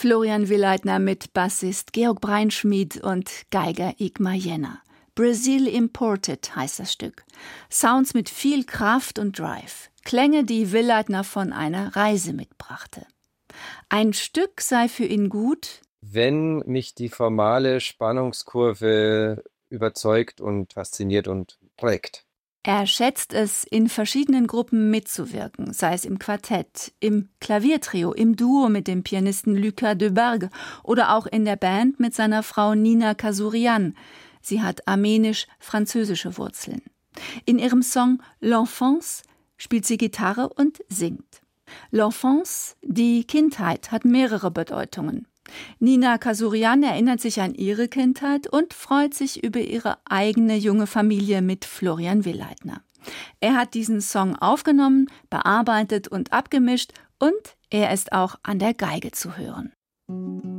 Florian Willeitner mit Bassist Georg Breinschmidt und Geiger Igmar Jenner. Brazil Imported heißt das Stück. Sounds mit viel Kraft und Drive. Klänge, die Willeitner von einer Reise mitbrachte. Ein Stück sei für ihn gut, wenn mich die formale Spannungskurve überzeugt und fasziniert und prägt. Er schätzt es, in verschiedenen Gruppen mitzuwirken, sei es im Quartett, im Klaviertrio, im Duo mit dem Pianisten Lucas Debargue oder auch in der Band mit seiner Frau Nina Kasurian. Sie hat armenisch-französische Wurzeln. In ihrem Song L'Enfance spielt sie Gitarre und singt. L'Enfance, die Kindheit, hat mehrere Bedeutungen. Nina Kasurian erinnert sich an ihre Kindheit und freut sich über ihre eigene junge Familie mit Florian Willeitner. Er hat diesen Song aufgenommen, bearbeitet und abgemischt und er ist auch an der Geige zu hören.